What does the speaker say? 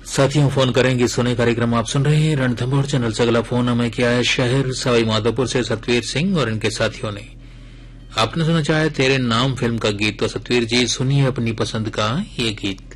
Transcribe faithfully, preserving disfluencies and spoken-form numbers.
साथियों फोन करेंगे सुने कार्यक्रम आप सुन रहे हैं रणथंभौर चैनल से। अगला फोन हमें किया है शहर सवाई माधोपुर से सतवीर सिंह और इनके साथियों ने। आपने सुना चाहे तेरे नाम फिल्म का गीत। तो सतवीर जी सुनिए अपनी पसंद का ये गीत।